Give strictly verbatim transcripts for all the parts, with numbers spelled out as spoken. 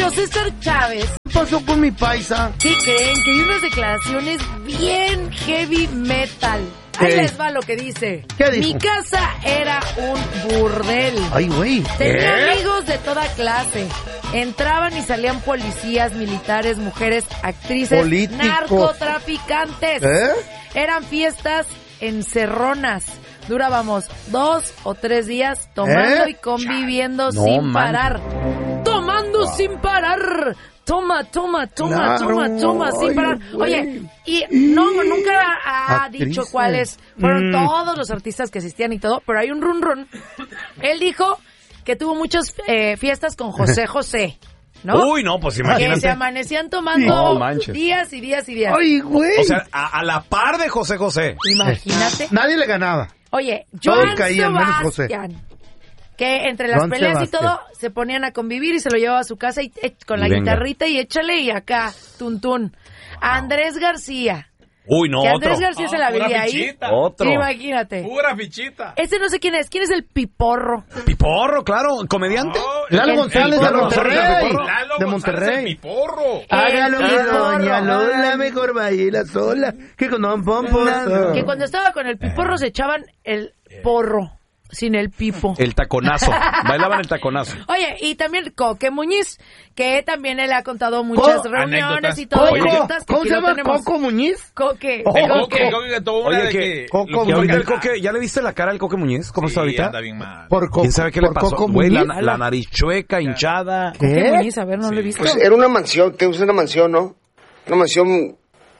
Julio César Chávez. ¿Qué pasó con mi paisa? ¿Qué creen? Que dio unas declaraciones bien heavy metal. Ahí ¿Qué? les va lo que dice. ¿Qué dijo? Mi casa era un burdel. Ay, güey. Tenía ¿Eh? amigos de toda clase. Entraban y salían policías, militares, mujeres, actrices, Políticos. narcotraficantes. ¿Eh? Eran fiestas encerronas. Durábamos dos o tres días tomando ¿Eh? y conviviendo No sin manches. parar. Tomando sin parar. Toma, toma, toma, Claro. toma, toma, sin Ay, parar. güey. Oye, y no, nunca ha Actrices. dicho cuáles fueron Mm. todos los artistas que existían y todo, pero hay un run run. Él dijo que tuvo muchas eh, fiestas con José José, ¿no? Uy, no, pues Que imagínate. se amanecían tomando No manches. días y días y días. Ay, güey. O sea, a, a la par de José José. Imagínate. Nadie le ganaba. Oye, Todos Joan caían, menos José. Sebastián, que entre las Joan peleas Sebastián. y todo se ponían a convivir y se lo llevaba a su casa y, eh, con la Y venga. guitarrita y échale y acá, tuntún. Andrés García, Uy, no, que otro. Andrés García se la pura vivía ahí. fichita. Otro. Imagínate. Pura fichita. Este no sé quién es. ¿Quién es el Piporro? Piporro, claro, comediante. Oh, Lalo el- González el- de el- Monterrey. Lalo De González, el Monterrey. Piporro. Hágalo El que Piporro. doña Lola mejor baila sola que con Don Pomposo. Que cuando estaba con el Piporro se echaban el porro sin el pipo. El taconazo. Bailaban el taconazo. Oye, y también Coque Muñiz, que también él ha contado muchas Co- reuniones anécdotas. y todo. y Oye, anécdotas que ¿Cómo aquí se lo llama? tenemos. ¿Coco Muñiz? Coque. Oh, El Coque. Coque, Coque que tuvo una Oye, de que, que... Coco que ahorita el Muñiz. Coque, ¿ya le viste la cara al Coque Muñiz? ¿Cómo está Sí, ahorita? anda bien mal. Por Coco. ¿Quién sabe qué le por pasó? Coco Güey, la, Muñiz. la nariz chueca, hinchada. Coque ¿Qué? Muñiz, a ver, no lo he visto. Pues era una mansión, tenemos una mansión, ¿no? Una mansión,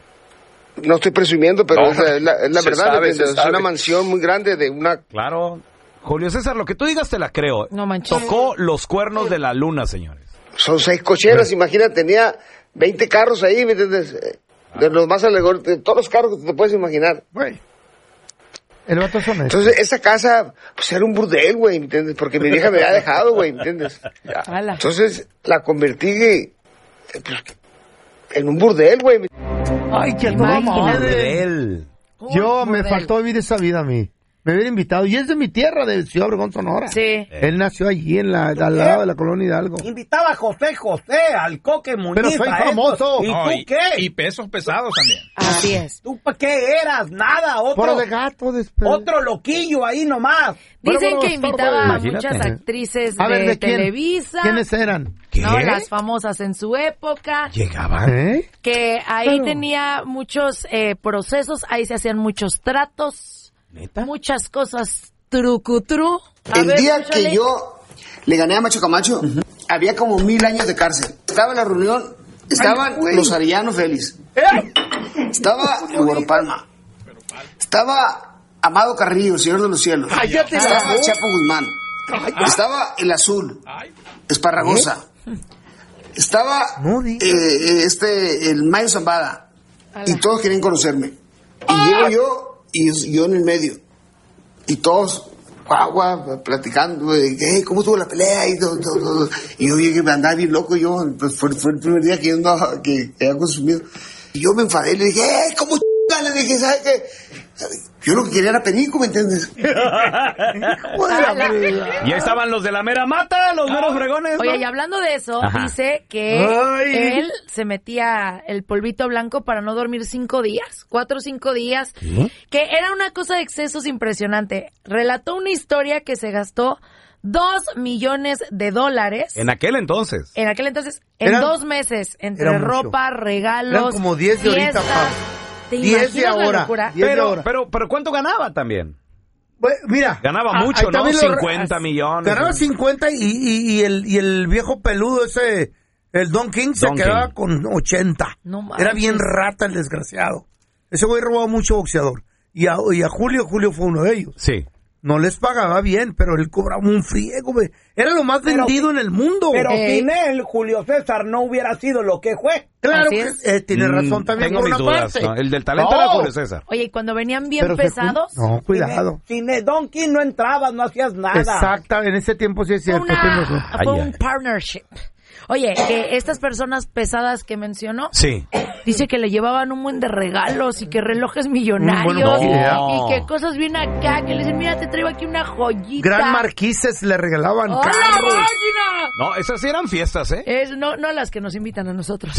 no estoy presumiendo, pero No, es la, es la- es la se verdad, sabe, ¿me entiendes? se Es una sabe. mansión muy grande de una... Claro. Julio César, lo que tú digas te la creo. No manches. Tocó los cuernos de la luna, señores. Son seis cocheras, imagínate, tenía veinte carros ahí, ¿me entiendes? Eh, De los más alegóricos, de todos los carros que te puedes imaginar. Güey. El vato es honesto. Entonces, esa casa, pues era un burdel, güey, ¿me entiendes? Porque mi vieja me había dejado, güey, ¿me entiendes? Ya. Ala. Entonces, la convertí eh, pues, en un burdel, güey. Ay, qué Imagínate. toda madre. Burdel. Yo Un me burdel. faltó vivir esa vida a mí. Me hubiera invitado. Y es de mi tierra, de Ciudad Obregón, Sonora. Sí. Él nació allí, en la, al lado de la colonia Hidalgo. Invitaba a José José, al Coque Muñiz. Pero soy a esto. famoso. ¿Y No, tú y, qué? y pesos pesados también. Así es. ¿Tú para qué eras? Nada, Por otro, de gato, después. otro loquillo ahí nomás. Bueno, Dicen bueno, que invitaba a Imagínate. muchas actrices A ver, de, ¿de quién? Televisa. ¿Quiénes eran? ¿Qué? No, las famosas en su época. Llegaban. ¿Eh? Que ahí Claro. tenía muchos eh, procesos, ahí se hacían muchos tratos, ¿Neta? muchas cosas trucutru. A El ver, día escúchale. que yo le gané a Macho Camacho, había como mil años de cárcel. Estaba en la reunión, estaban los Arellano Félix, estaba Hugo Palma, estaba Amado Carrillo, el Señor de los Cielos, Cállate la estaba boca. Chapo Guzmán, estaba El Azul, Esparragosa, estaba No digas. eh, eh, este el Mayo Zambada, y todos querían conocerme. Y llego yo y yo en el medio. Y todos, guau, guau, platicando, de, hey, ¿cómo estuvo la pelea? Y, todo, todo, todo. Y yo llegué, me andaba bien loco, yo, pues fue, fue el primer día que yo andaba, que, que había consumido. Y yo me enfadé, le dije, hey, ¿cómo ch... Le dije, ¿sabes qué? Yo lo que quería era penico, ¿me entiendes? Hijo de la fregada. Y ahí estaban los de la mera mata, los meros fregones. ¿no? Oye, y hablando de eso, Ajá. dice que Ay. él se metía el polvito blanco para no dormir cinco días, cuatro o cinco días, ¿Qué? que era una cosa de excesos impresionante. Relató una historia que se gastó dos millones de dólares En aquel entonces. en aquel entonces, en Eran- dos meses, entre era mucho. ropa, regalos, Eran como diez de ahorita, fiestas. pa. ¿Te diez de imaginas la ahora. locura? diez de Pero, ahora. pero, pero ¿cuánto ganaba también? Bueno, mira. Ganaba ah, mucho, ahí ¿no? también lo- cincuenta millones. Ganaba cincuenta y, y, y, el, y el viejo peludo ese, el Don King, se Don quedaba King. con ochenta. No manches. Era bien rata el desgraciado. Ese güey robaba mucho boxeador. Y a, y a Julio, Julio fue uno de ellos. Sí. No les pagaba bien, pero él cobraba un friego, güey. Era lo más Pero- vendido en el mundo. Pero Eh. sin él, Julio César no hubiera sido lo que fue. Claro Así que es. eh, tiene razón Mm, también Tengo por mis una dudas. parte. ¿no? El del talento No. era Julio César. Oye, y cuando venían bien Pero se- pesados, No, cuidado. Sin el Don King no entrabas, no hacías nada. Exacto, en ese tiempo sí es fue, cierto. una- tienes razón. fue Ay, un ay. partnership. Oye, que estas personas pesadas que mencionó, Sí. dice que le llevaban un buen de regalos y que relojes millonarios Mm, bueno, idea. y que cosas bien acá, que le dicen, mira, te traigo aquí una joyita. Gran Marquises le regalaban ¡Hola, carros. máquina! No, esas sí eran fiestas, ¿eh? Es, no, no las que nos invitan a nosotros.